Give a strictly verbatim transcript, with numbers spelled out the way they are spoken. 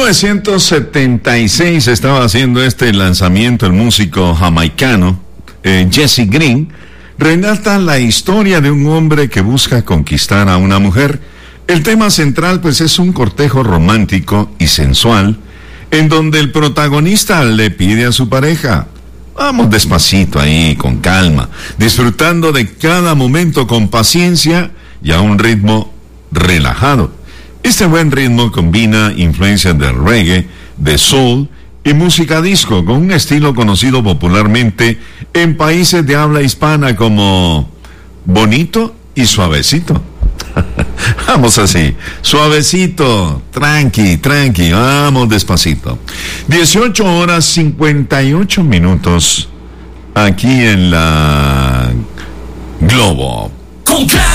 mil novecientos setenta y seis estaba haciendo este lanzamiento el músico jamaicano eh, Jesse Green. Relata la historia de un hombre que busca conquistar a una mujer. El tema central pues es un cortejo romántico y sensual en donde el protagonista le pide a su pareja: vamos despacito ahí, con calma, disfrutando de cada momento con paciencia y a un ritmo relajado. Este buen ritmo combina influencias del reggae, de soul y música disco, con un estilo conocido popularmente en países de habla hispana como bonito y suavecito. Vamos así, suavecito, tranqui, tranqui, vamos despacito. dieciocho horas cincuenta y ocho minutos aquí en la Globo.